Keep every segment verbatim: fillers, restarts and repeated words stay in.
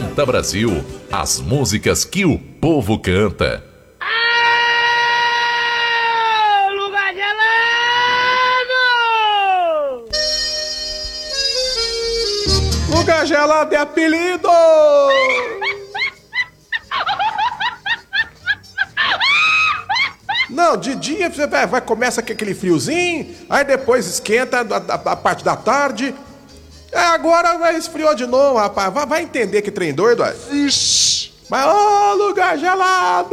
Canta Brasil, as músicas que o povo canta. Ah, lugar gelado! Lugar gelado é apelido! Não, de dia você vai, vai começa com aquele friozinho, aí depois esquenta a, a, a parte da tarde. É, agora vai esfriou de novo, rapaz. Vai, vai entender que trem doido, é? Ixi. Mas, ô, oh, lugar gelado!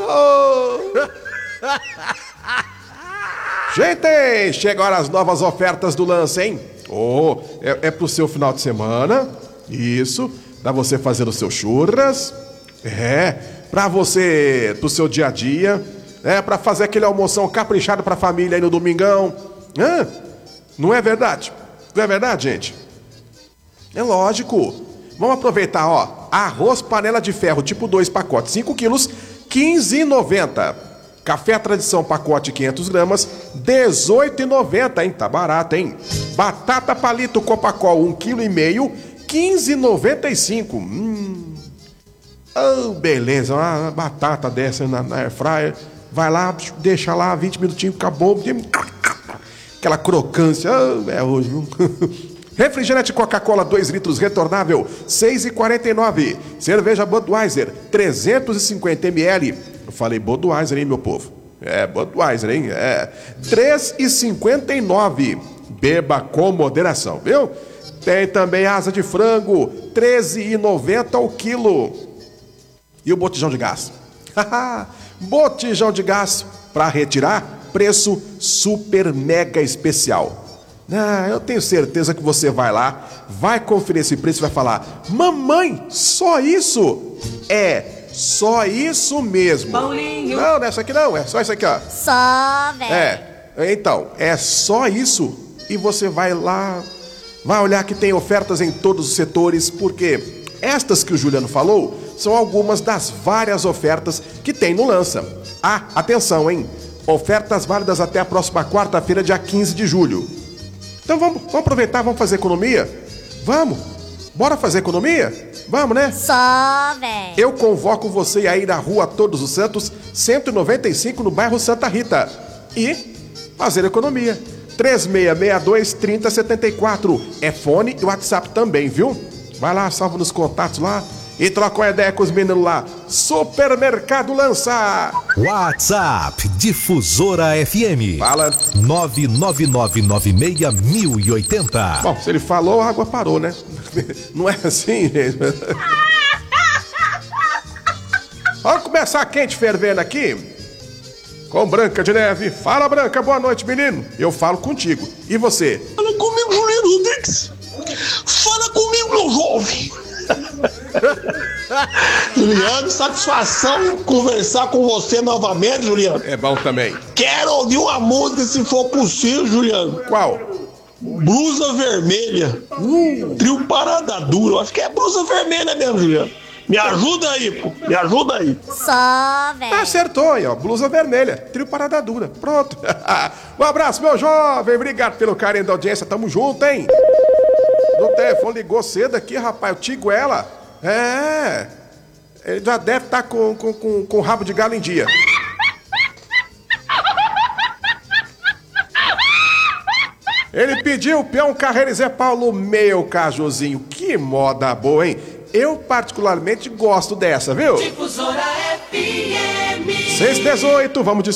Gente, chegaram as novas ofertas do lance, hein? Oh, é, é pro seu final de semana. Isso. Pra você fazer os seus churras. É. Pra você, pro seu dia a dia. É, pra fazer aquele almoção caprichado pra família aí no domingão. Hã? Não é verdade? Não é verdade, gente? É lógico. Vamos aproveitar, ó. Arroz panela de ferro tipo dois pacotes, cinco quilos, quinze reais e noventa centavos. Café tradição pacote quinhentas gramas, dezoito reais e noventa centavos, hein? Tá barato, hein? Batata palito Copacol um vírgula cinco quilo, quinze reais e noventa e cinco centavos. Hum. Oh, beleza. Uma batata dessa na, na airfryer. Vai lá, deixa lá, vinte minutinhos, acabou. Aquela crocância. Oh, é hoje, viu? Refrigerante Coca-Cola dois litros retornável, seis reais e quarenta e nove centavos. Cerveja Budweiser, trezentos e cinquenta mililitros. Eu falei Budweiser, hein, meu povo? É, Budweiser, hein? É. três reais e cinquenta e nove centavos. Beba com moderação, viu? Tem também asa de frango, treze reais e noventa centavos ao quilo. E o botijão de gás? Botijão de gás para retirar, preço super mega especial. Ah, eu tenho certeza que você vai lá, vai conferir esse preço e vai falar: mamãe, só isso? É, só isso mesmo. Paulinho. Não, não é isso aqui não, é só isso aqui, ó. Só, velho. É, então, é só isso e você vai lá, vai olhar que tem ofertas em todos os setores, porque estas que o Juliano falou são algumas das várias ofertas que tem no Lança. Ah, atenção, hein? Ofertas válidas até a próxima quarta-feira, dia quinze de julho. Então vamos, vamos aproveitar, vamos fazer economia? Vamos? Bora fazer economia? Vamos, né? Só, velho. Eu convoco você a ir à Rua Todos os Santos, cento e noventa e cinco, no bairro Santa Rita. E fazer economia. três seis seis dois, três zero sete quatro. É fone e WhatsApp também, viu? Vai lá, salva nos contatos lá e troca uma ideia com os meninos lá. Supermercado Lança. WhatsApp Difusora F M. Fala. nove nove nove nove seis mil e oitenta. Bom, se ele falou, a água parou, né? Não é assim, gente. Vamos começar quente fervendo aqui com Branca de Neve. Fala, Branca, boa noite, menino. Eu falo contigo. E você? Fala comigo, Juliano Rodrigues. Fala comigo, meu jovem. Juliano, satisfação em conversar com você novamente, Juliano. É bom também. Quero ouvir uma música, se for possível, Juliano. Qual? Blusa Vermelha. Uh, trio Parada Dura. Eu acho que é Blusa Vermelha mesmo, Juliano. Me ajuda aí, pô. Me ajuda aí. Só, velho. Acertou aí, ó. Blusa Vermelha. Trio Parada Dura. Pronto. Um abraço, meu jovem. Obrigado pelo carinho da audiência. Tamo junto, hein? O telefone ligou cedo aqui, rapaz. O Tiguela. É. Ele já deve estar tá com, com, com, com rabo de galo em dia. Ele pediu o peão Carreira e Zé Paulo, meu cajuzinho. Que moda boa, hein? Eu particularmente gosto dessa, viu? Difusora F M. seis e dezoito, vamos de